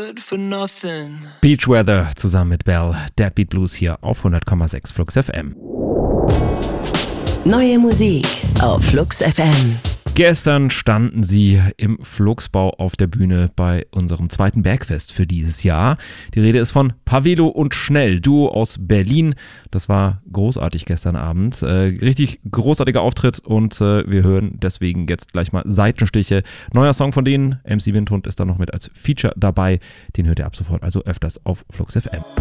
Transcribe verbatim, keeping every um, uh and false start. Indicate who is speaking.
Speaker 1: good for nothing.
Speaker 2: Beach Weather zusammen mit Bell, Deadbeat Blues hier auf hundert Komma sechs Flux F M.
Speaker 3: Neue Musik auf Flux F M.
Speaker 2: Gestern standen sie im Fluxbau auf der Bühne bei unserem zweiten Bergfest für dieses Jahr. Die Rede ist von Pavelo und Schnell, Duo aus Berlin. Das war großartig gestern Abend. Äh, richtig großartiger Auftritt und äh, wir hören deswegen jetzt gleich mal Seitenstiche. Neuer Song von denen, M C Windhund ist da noch mit als Feature dabei. Den hört ihr ab sofort also öfters auf Flux F M.